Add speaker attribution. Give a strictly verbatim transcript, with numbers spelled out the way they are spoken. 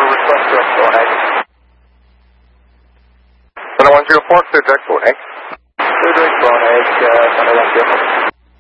Speaker 1: request to Copenhagen.
Speaker 2: Center one zero four, clear direct Copenhagen.
Speaker 1: Clear direct Copenhagen, uh, Center one zero four.